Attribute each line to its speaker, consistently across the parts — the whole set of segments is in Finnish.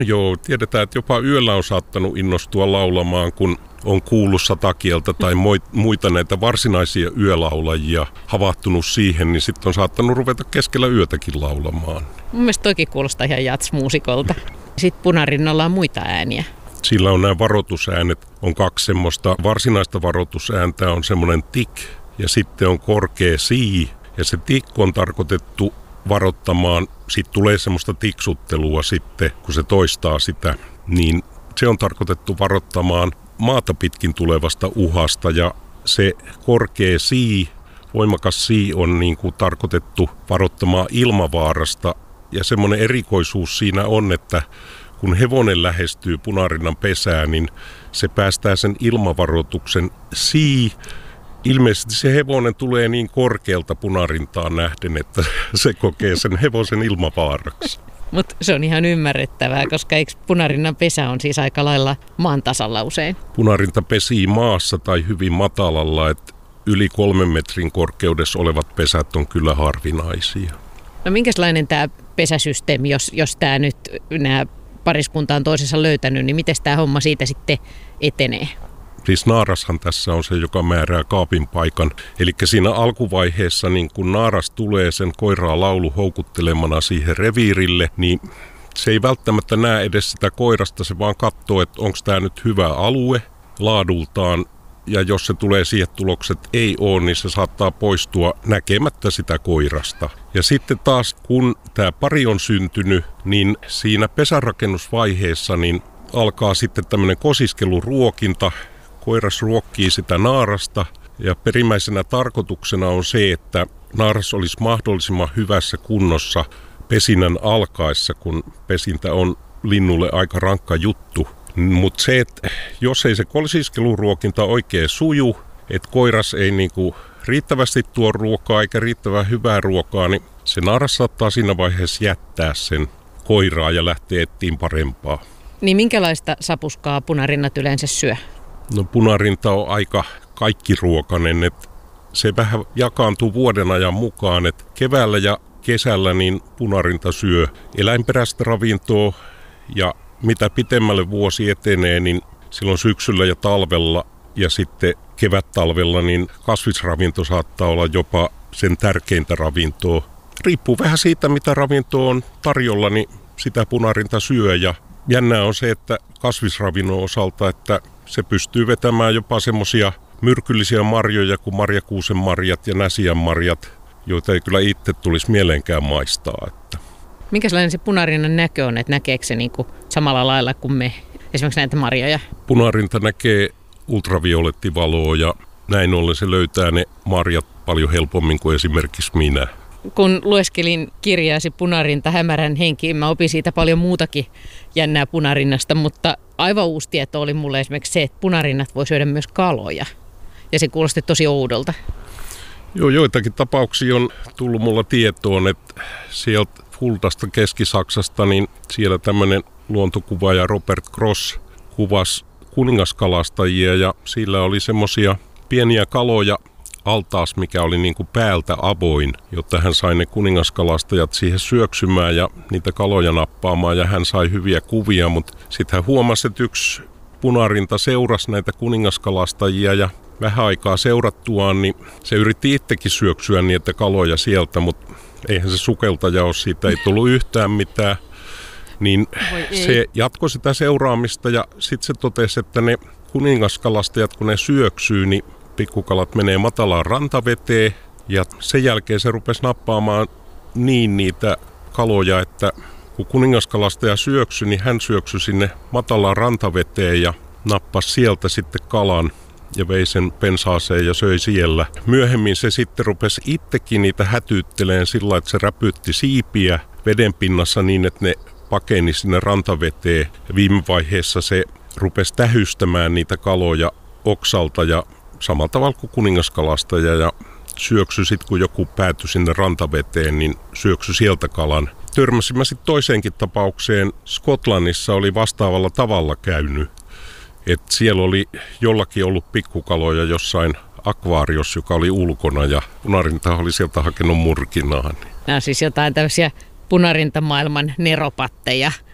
Speaker 1: Joo, tiedetään, että jopa yöllä on saattanut innostua laulamaan, kun on kuullut satakieltä tai muita näitä varsinaisia yölaulajia havahtunut siihen, niin sitten on saattanut ruveta keskellä yötäkin laulamaan.
Speaker 2: Mun mielestä toki kuulostaa ihan jatsmuusikolta. Sitten punarinnalla on muita ääniä.
Speaker 1: Sillä on nämä varoitusäänet, on kaksi semmoista varsinaista varoitusääntä, on semmoinen tik ja sitten on korkea si. Ja se tik on tarkoitettu varoittamaan, sitten tulee semmoista tiksuttelua sitten, kun se toistaa sitä, niin se on tarkoitettu varoittamaan maata pitkin tulevasta uhasta. Ja se korkea si, voimakas si on niin kuin tarkoitettu varoittamaan ilmavaarasta. Ja semmoinen erikoisuus siinä on, että kun hevonen lähestyy punarinnan pesään, niin se päästää sen ilmavaroituksen si. Ilmeisesti se hevonen tulee niin korkealta punarintaan nähden, että se kokee sen hevosen ilmavaaraksi.
Speaker 2: Mutta se on ihan ymmärrettävää, koska eikö punarinnan pesä on siis aika lailla maan tasalla usein?
Speaker 1: Punarinta pesii maassa tai hyvin matalalla, että yli 3 metrin korkeudessa olevat pesät on kyllä harvinaisia.
Speaker 2: No minkälainen tämä pesäsysteemi, jos tämä nyt nämä pariskunta on toisensa löytänyt, niin miten tämä homma siitä sitten etenee?
Speaker 1: Siis naarashan tässä on se, joka määrää kaapin paikan. Eli siinä alkuvaiheessa, niin kun naaras tulee sen koiraa laulu houkuttelemana siihen reviirille, niin se ei välttämättä näe edes sitä koirasta, se vaan katsoo, että onko tämä nyt hyvä alue laadultaan. Ja jos se tulee siihen tulokset ei ole, niin se saattaa poistua näkemättä sitä koirasta. Ja sitten taas kun tämä pari on syntynyt, niin siinä pesärakennusvaiheessa niin alkaa sitten tämmöinen kosiskeluruokinta. Koiras ruokkii sitä naarasta ja perimmäisenä tarkoituksena on se, että naaras olisi mahdollisimman hyvässä kunnossa pesinnän alkaessa, kun pesintä on linnulle aika rankka juttu. Mutta se, että jos ei se kosiskeluruokinta oikein suju, että koiras ei niinku riittävästi tuo ruokaa eikä riittävän hyvää ruokaa, niin se naaras saattaa siinä vaiheessa jättää sen koiraa ja lähteä etsiin parempaa.
Speaker 2: Niin minkälaista sapuskaa punarinnat yleensä syö?
Speaker 1: No punarinta on aika kaikkiruokainen, että se vähän jakaantuu vuoden ajan mukaan, että keväällä ja kesällä niin punarinta syö eläinperäistä ravintoa ja mitä pitemmälle vuosi etenee, niin silloin syksyllä ja talvella ja sitten kevät-talvella niin kasvisravinto saattaa olla jopa sen tärkeintä ravintoa. Riippuu vähän siitä, mitä ravintoa on tarjolla, niin sitä punarinta syö ja jännää on se, että kasvisravinnon osalta, että se pystyy vetämään jopa semmoisia myrkyllisiä marjoja kuin marjakuusen marjat ja näsijän marjat, joita ei kyllä itse tulisi mieleenkään maistaa.
Speaker 2: Minkälainen se punarinnan näkö on, että näkeekö se niin kuin samalla lailla kuin me esimerkiksi näitä marjoja?
Speaker 1: Punarinta näkee ultraviolettivaloa ja näin ollen se löytää ne marjat paljon helpommin kuin esimerkiksi minä.
Speaker 2: Kun lueskelin kirjaasi Punarinta hämärän henki, mä opin siitä paljon muutakin jännää punarinnasta, mutta aivan uusi tieto oli mulle esimerkiksi se, että punarinnat voi syödä myös kaloja. Ja se kuulosti tosi oudolta.
Speaker 1: Joo, joitakin tapauksia on tullut mulla tietoon, että sieltä Fuldasta Keski-Saksasta, niin siellä tämmöinen luontokuvaaja Robert Gross kuvasi kuningaskalastajia ja sillä oli semmoisia pieniä kaloja altaas, mikä oli niin kuin päältä avoin, jotta hän sai ne kuningaskalastajat siihen syöksymään ja niitä kaloja nappaamaan ja hän sai hyviä kuvia, mutta sitten hän huomasi, että yksi punarinta seurasi näitä kuningaskalastajia ja vähän aikaa seurattuaan, niin se yritti itsekin syöksyä niitä kaloja sieltä, mutta eihän se sukeltaja ole, siitä ei tullut yhtään mitään. Niin se jatkoi sitä seuraamista ja sitten se totesi, että ne kuningaskalastajat, kun ne syöksyy, niin pikkukalat menee matalaan rantaveteen ja sen jälkeen se rupesi nappaamaan niin niitä kaloja, että kun kuningaskalastaja syöksyi, niin hän syöksyi sinne matalaan rantaveteen ja nappasi sieltä sitten kalan ja vei sen pensaaseen ja söi siellä. Myöhemmin se sitten rupesi itsekin niitä hätyytteleen sillä, että se räpytti siipiä vedenpinnassa niin, että ne pakeni sinne rantaveteen. Ja viime vaiheessa se rupesi tähystämään niitä kaloja oksalta ja samalla tavalla kuin kuningaskalastaja ja syöksy sitten, kun joku päätyi sinne rantaveteen, niin syöksy sieltä kalan. Törmäsimme sitten toiseenkin tapaukseen. Skotlannissa oli vastaavalla tavalla käynyt. Että siellä oli jollakin ollut pikkukaloja jossain akvaariossa, joka oli ulkona ja punarinta oli sieltä hakenut murkinaan.
Speaker 2: Nämä on siis jotain tämmöisiä punarintamaailman neropatteja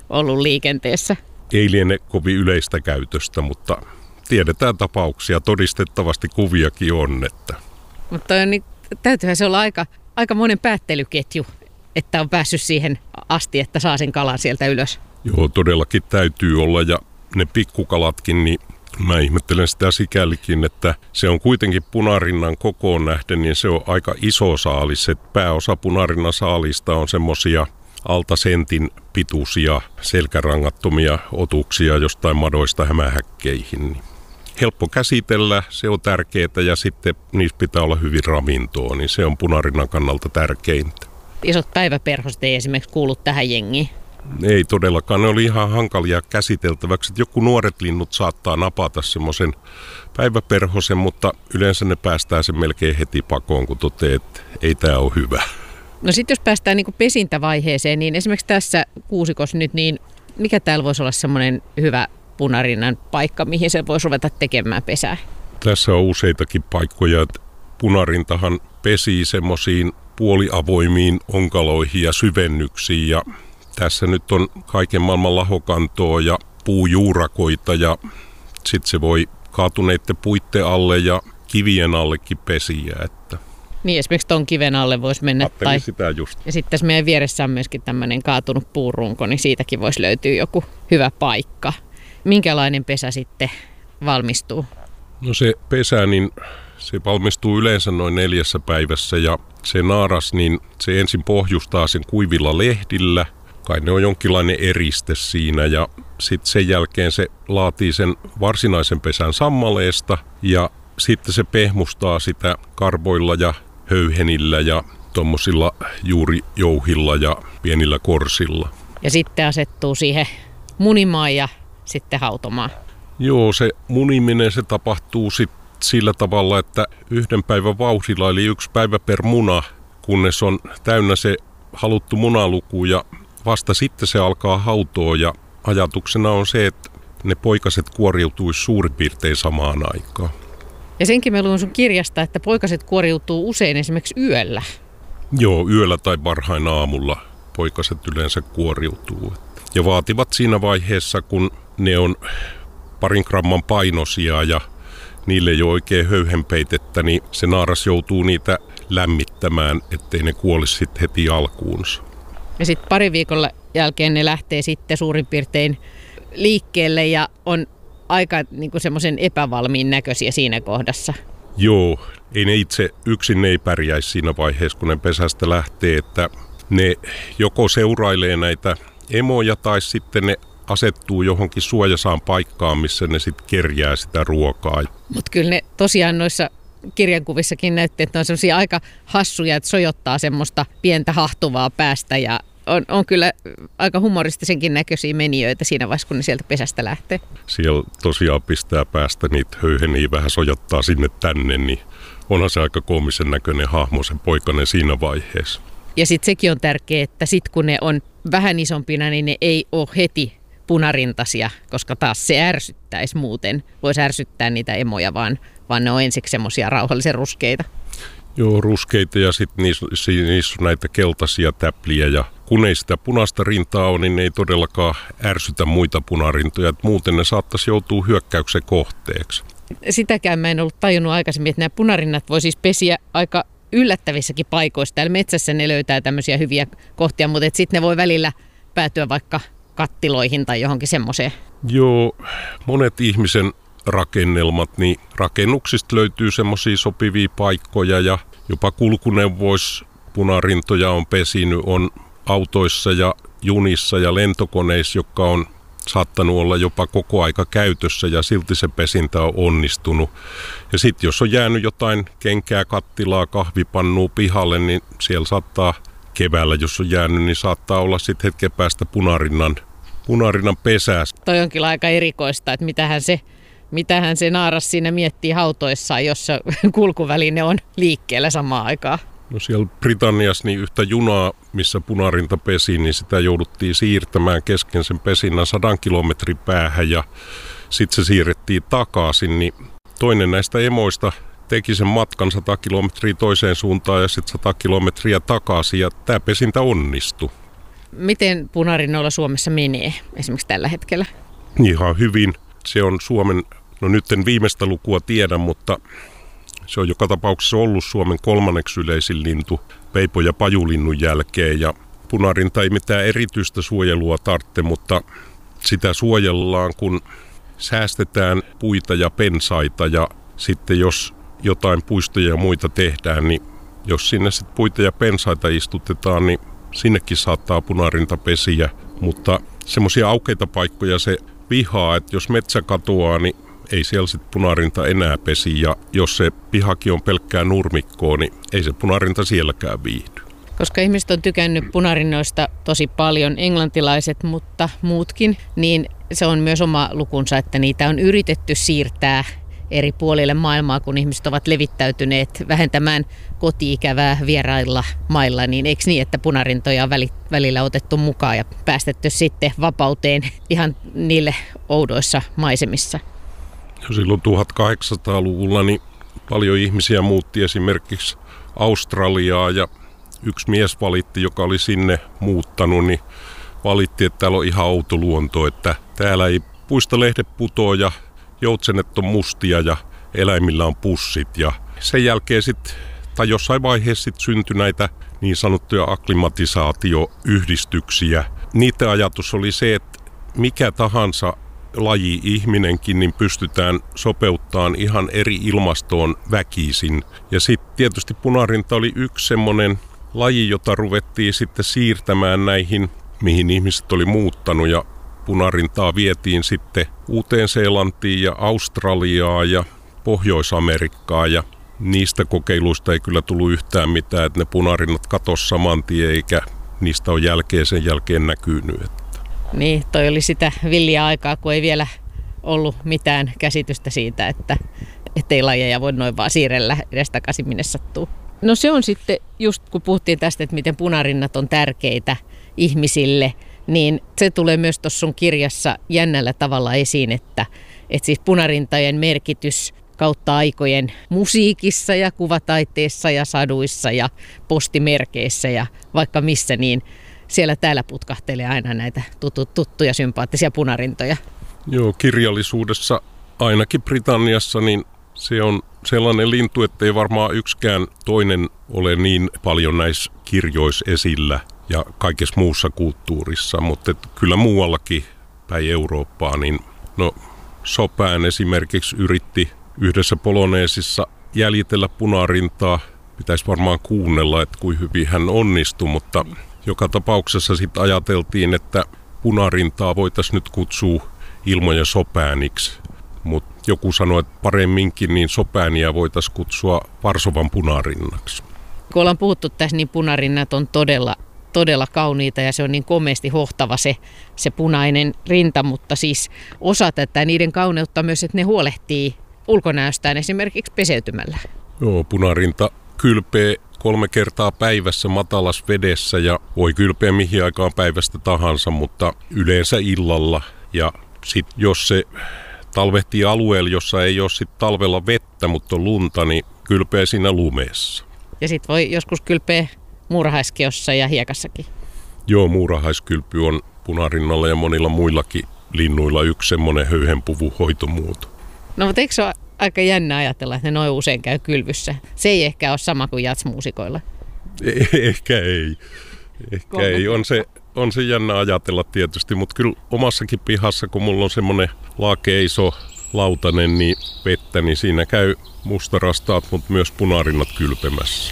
Speaker 2: ollut liikenteessä?
Speaker 1: Ei liene kovin yleistä käytöstä, tiedetään tapauksia, todistettavasti kuviakin on.
Speaker 2: Mutta niin, täytyyhän se olla aika monen päättelyketju, että on päässyt siihen asti, että saa sen kalan sieltä ylös.
Speaker 1: Joo, todellakin täytyy olla, ja ne pikkukalatkin, niin mä ihmettelen sitä sikälikin, että se on kuitenkin punarinnan kokoon nähden, niin se on aika iso saalis. Et pääosa punarinnan saalista on semmosia alta sentin pituisia selkärangattomia otuksia jostain madoista hämähäkkeihin. Helppo käsitellä, se on tärkeää, ja sitten niissä pitää olla hyvin ravintoa, niin se on punarinnan kannalta tärkeintä.
Speaker 2: Isot päiväperhoset ei esimerkiksi kuulu tähän jengiin.
Speaker 1: Ei todellakaan, ne oli ihan hankalia käsiteltäväksi. Joku nuoret linnut saattaa napata semmoisen päiväperhosen, mutta yleensä ne päästää sen melkein heti pakoon, kun toteaa, että ei tämä ole hyvä.
Speaker 2: No sitten jos päästään niin pesintävaiheeseen, niin esimerkiksi tässä kuusikossa nyt, niin mikä täällä voisi olla semmoinen hyvä punarinnan paikka, mihin se voisi ruveta tekemään pesää?
Speaker 1: Tässä on useitakin paikkoja. Punarintahan pesii semmoisiin puoliavoimiin onkaloihin ja syvennyksiin, ja tässä nyt on kaiken maailman lahokantoa ja puujuurakoita, ja sitten se voi kaatuneiden puitten alle ja kivien allekin pesiä.
Speaker 2: Niin, esimerkiksi ton kiven alle voisi mennä.
Speaker 1: Tai sitä just.
Speaker 2: Ja sitten tässä meidän vieressä on myöskin tämmöinen kaatunut puurunko, niin siitäkin voisi löytyä joku hyvä paikka. Minkälainen pesä sitten valmistuu?
Speaker 1: No se pesä, niin se valmistuu yleensä noin 4 päivässä, ja se naaras, niin se ensin pohjustaa sen kuivilla lehdillä. Kai ne on jonkinlainen eriste siinä, ja sitten sen jälkeen se laatii sen varsinaisen pesän sammaleesta, ja sitten se pehmustaa sitä karvoilla ja höyhenillä ja tuommoisilla juurijouhilla ja pienillä korsilla.
Speaker 2: Ja sitten asettuu siihen munimaan ja sitten hautomaan.
Speaker 1: Joo, se muniminen se tapahtuu sitten sillä tavalla, että 1 päivän vauhdilla, eli 1 päivä per muna, kunnes on täynnä se haluttu munaluku, ja vasta sitten se alkaa hautoa, ja ajatuksena on se, että ne poikaset kuoriutuisi suurin piirtein samaan aikaan.
Speaker 2: Ja senkin mä luin sun kirjasta, että poikaset kuoriutuu usein esimerkiksi yöllä.
Speaker 1: Joo, yöllä tai varhain aamulla poikaset yleensä kuoriutuu. Ja vaativat siinä vaiheessa, kun ne on 2 gramman painoisia ja niille ei ole oikein höyhenpeitettä, niin se naaras joutuu niitä lämmittämään, ettei ne kuolisi sitten heti alkuunsa.
Speaker 2: Ja sitten 2 viikolla jälkeen ne lähtee sitten suurin piirtein liikkeelle ja on aika niin kuin semmoisen epävalmiin näköisiä siinä kohdassa.
Speaker 1: Joo, ei ne itse yksin ei pärjäisi siinä vaiheessa, kun ne pesästä lähtee, että ne joko seurailee näitä emoja tai sitten ne asettuu johonkin suojasaan paikkaan, missä ne sitten kerjää sitä ruokaa.
Speaker 2: Mutta kyllä ne tosiaan noissa kirjankuvissakin näytti, että ne on semmoisia aika hassuja, että sojottaa semmoista pientä hahtuvaa päästä ja on kyllä aika humoristisenkin näköisiä menijöitä siinä vaiheessa, kun ne sieltä pesästä lähtee.
Speaker 1: Siellä tosiaan pistää päästä niitä höyheniä, vähän sojottaa sinne tänne, niin onhan se aika koomisen näköinen hahmo, sen poikainen siinä vaiheessa.
Speaker 2: Ja sitten sekin on tärkeää, että sitten kun ne on vähän isompina, niin ne ei ole heti punarintaisia, koska taas se ärsyttäisi muuten. Voisi ärsyttää niitä emoja, vaan ne on ensiksi semmoisia rauhallisen ruskeita.
Speaker 1: Joo, ruskeita ja sitten niissä on näitä keltaisia täpliä ja kun ei sitä punaista rintaa ole, niin ne ei todellakaan ärsytä muita punarintoja. Muuten ne saattaisi joutua hyökkäyksen kohteeksi.
Speaker 2: Sitäkään mä en ollut tajunnut aikaisemmin, että nämä punarinnat voi siis pesiä aika yllättävissäkin paikoissa. Täällä metsässä ne löytää tämmöisiä hyviä kohtia, mutta sitten ne voi välillä päätyä vaikka kattiloihin tai johonkin semmoiseen.
Speaker 1: Joo, monet ihmisen rakennelmat, niin rakennuksista löytyy semmoisia sopivia paikkoja ja jopa kulkuneuvoissa punarintoja on pesinyt, on autoissa ja junissa ja lentokoneissa, jotka on saattanut olla jopa koko aika käytössä ja silti se pesintä on onnistunut. Ja sitten jos on jäänyt jotain kenkää, kattilaa, kahvipannua pihalle, niin siellä saattaa keväällä, jos on jäänyt, niin saattaa olla sitten hetken päästä punarinnan pesää.
Speaker 2: Toi onkin aika erikoista, että mitähän se naaras siinä miettii hautoissaan, jos kulkuväline on liikkeellä samaan aikaan.
Speaker 1: No siellä Britanniassa niin yhtä junaa, missä punarinta pesi, niin sitä jouduttiin siirtämään kesken sen pesinnän 100 kilometrin päähän ja sitten se siirrettiin takaisin. Niin toinen näistä emoista teki sen matkan 100 kilometriä toiseen suuntaan ja sitten 100 kilometriä takaisin ja tämä pesintä onnistui.
Speaker 2: Miten punarinnoilla Suomessa menee esimerkiksi tällä hetkellä?
Speaker 1: Ihan hyvin. Se on Suomen, no nyt en viimeistä lukua tiedä, mutta se on joka tapauksessa ollut Suomen 3. yleisin lintu peipo- ja pajulinnun jälkeen. Ja punarinta ei mitään erityistä suojelua tarvitse, mutta sitä suojellaan, kun säästetään puita ja pensaita. Ja sitten jos jotain puistoja ja muita tehdään, niin jos sinne sitten puita ja pensaita istutetaan, niin sinnekin saattaa punarinta pesiä. Mutta semmoisia aukeita paikkoja se vihaa, että jos metsä katoaa, niin ei siellä sitten punarinta enää pesi. Ja jos se pihakin on pelkkää nurmikkoa, niin ei se punarinta sielläkään viihdy.
Speaker 2: Koska ihmiset on tykännyt punarinnoista tosi paljon, englantilaiset, mutta muutkin, niin se on myös oma lukunsa, että niitä on yritetty siirtää eri puolille maailmaa, kun ihmiset ovat levittäytyneet vähentämään koti-ikävää vierailla mailla, niin eikö niin, että punarintoja on välillä otettu mukaan ja päästetty sitten vapauteen ihan niille oudoissa maisemissa?
Speaker 1: Silloin 1800-luvulla niin paljon ihmisiä muutti esimerkiksi Australiaa ja yksi mies valitti, joka oli sinne muuttanut, niin valitti, että täällä on ihan outo luonto, että täällä ei puista lehdet putoa ja joutsenet on mustia ja eläimillä on pussit. Ja sen jälkeen sitten, tai jossain vaiheessa sitten syntyi näitä niin sanottuja akklimatisaatioyhdistyksiä. Niiden ajatus oli se, että mikä tahansa laji, ihminenkin, niin pystytään sopeuttamaan ihan eri ilmastoon väkisin. Ja sitten tietysti punarinta oli yksi semmoinen laji, jota ruvettiin sitten siirtämään näihin, mihin ihmiset oli muuttanut. Ja punarintaa vietiin sitten Uuteen-Seelantiin ja Australiaan ja Pohjois-Amerikkaan. Ja niistä kokeiluista ei kyllä tullut yhtään mitään, että ne punarinnat katosi saman tien, eikä niistä ole sen jälkeen näkynyt.
Speaker 2: Niin, toi oli sitä villiä aikaa, kun ei vielä ollut mitään käsitystä siitä, että ei lajeja voi noin vaan siirrellä edestakaisin minne sattuu. No se on sitten, just kun puhuttiin tästä, että miten punarinnat on tärkeitä ihmisille, niin se tulee myös tuossa sun kirjassa jännällä tavalla esiin, että siis punarintojen merkitys kautta aikojen musiikissa ja kuvataiteessa ja saduissa ja postimerkeissä ja vaikka missä, niin siellä täällä putkahtelee aina näitä tuttuja sympaattisia punarintoja.
Speaker 1: Joo, kirjallisuudessa ainakin Britanniassa niin se on sellainen lintu, että ei varmaan yksikään toinen ole niin paljon näissä kirjoissa esillä ja kaikessa muussa kulttuurissa, mutta kyllä muuallakin päin Eurooppaa, niin no Chopin esimerkiksi yritti yhdessä Poloneesissa jäljitellä punarintaa. Pitäisi varmaan kuunnella, että kuinka hyvin hän onnistui, mutta joka tapauksessa sitten ajateltiin, että punarintaa voitaisiin nyt kutsua Ilmo ja Chopiniksi. Mutta joku sanoi, että paremminkin niin Chopinia voitaisiin kutsua Varsovan punarinnaksi.
Speaker 2: Kun ollaan puhuttu tässä, niin punarinnat on todella kauniita ja se on niin komeasti hohtava se punainen rinta, mutta siis osa tätä niiden kauneutta myös, että ne huolehtii ulkonäöstään esimerkiksi peseytymällä.
Speaker 1: Joo, punarinta kylpee 3 kertaa päivässä matalassa vedessä ja voi kylpeä mihin aikaan päivästä tahansa, mutta yleensä illalla. Ja sitten jos se talvehtii alueella, jossa ei ole sit talvella vettä, mutta on lunta, niin kylpee siinä lumeessa. Ja
Speaker 2: sitten voi joskus kylpeä muurahaiskeossa ja hiekassakin.
Speaker 1: Joo, muurahaiskylpy on punarinnalla ja monilla muillakin linnuilla yksi semmoinen höyhenpuvun hoitomuoto.
Speaker 2: No mutta eikö se ole aika jännä ajatella, että ne noin usein käy kylvyssä? Se ei ehkä ole sama kuin jazzmuusikoilla.
Speaker 1: Ehkä ei. On se jännä ajatella tietysti, mutta kyllä omassakin pihassa, kun mulla on semmoinen laakea iso lautanen niin vettä, niin siinä käy mustarastaat, mutta myös punarinnat kylpemässä.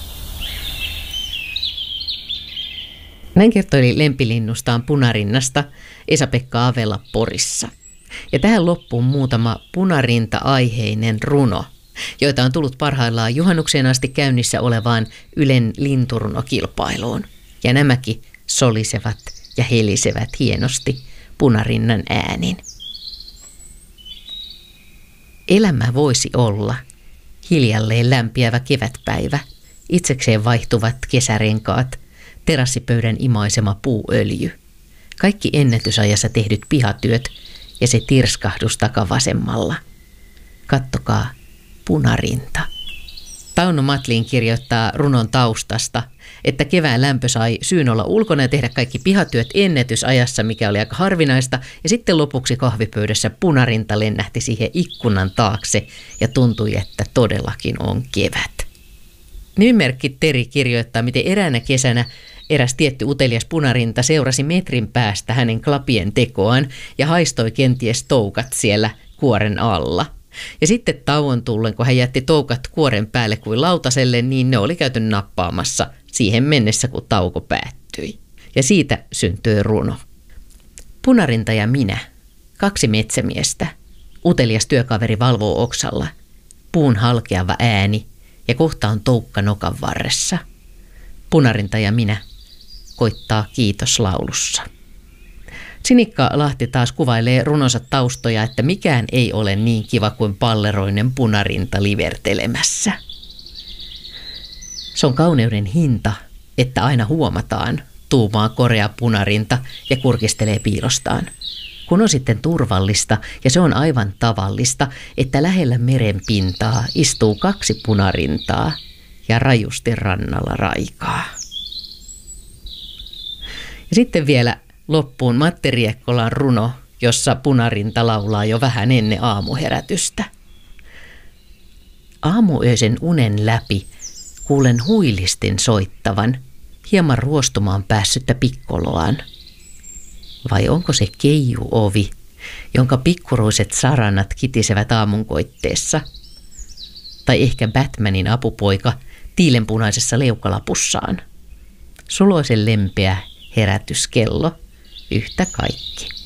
Speaker 2: Näin kertoi lempilinnustaan punarinnasta Esa-Pekka Avela Porissa. Ja tähän loppuun muutama punarinta-aiheinen runo, joita on tullut parhaillaan juhannukseen asti käynnissä olevaan Ylen linturunokilpailuun. Ja nämäkin solisevat ja helisevät hienosti punarinnan äänin. Elämä voisi olla hiljalleen lämpiävä kevätpäivä, itsekseen vaihtuvat kesärenkaat, terassipöydän imaisema puuöljy, kaikki ennätysajassa tehdyt pihatyöt ja se tirskahdus takavasemmalla. Kattokaa, punarinta.
Speaker 3: Tauno Matlin kirjoittaa runon taustasta, että kevään lämpö sai syyn olla ulkona ja tehdä kaikki pihatyöt ennätysajassa, mikä oli aika harvinaista, ja sitten lopuksi kahvipöydässä punarinta lennähti siihen ikkunan taakse ja tuntui, että todellakin on kevät. Nimimerkki Teri kirjoittaa, miten eräänä kesänä eräs tietty utelias punarinta seurasi metrin päästä hänen klapien tekoaan ja haistoi kenties toukat siellä kuoren alla. Ja sitten tauon tullen, kun hän jätti toukat kuoren päälle kuin lautaselle, niin ne oli käyty nappaamassa siihen mennessä, kun tauko päättyi. Ja siitä syntyi runo. Punarinta ja minä, 2 metsämiestä. Utelias työkaveri valvoo oksalla. Puun halkeava ääni ja kohta on toukka nokan varressa. Punarinta ja minä koittaa kiitoslaulussa. Sinikka Lahti taas kuvailee runonsa taustoja, että mikään ei ole niin kiva kuin palleroinen punarinta livertelemässä. Se on kauneuden hinta, että aina huomataan, tuumaa korea punarinta ja kurkistelee piilostaan. Kun on sitten turvallista, ja se on aivan tavallista, että lähellä meren pintaa istuu 2 punarintaa ja rajusti rannalla raikaa. Ja sitten vielä loppuun Matti Riekkolan runo, jossa punarinta laulaa jo vähän ennen aamuherätystä. Aamuyöisen unen läpi kuulen huilistin soittavan, hieman ruostumaan päässyttä pikkoloaan. Vai onko se keijuovi, jonka pikkuruiset saranat kitisevät aamunkoitteessa? Tai ehkä Batmanin apupoika tiilenpunaisessa leukalapussaan? Suloisen lempeä herätyskello, yhtä kaikki.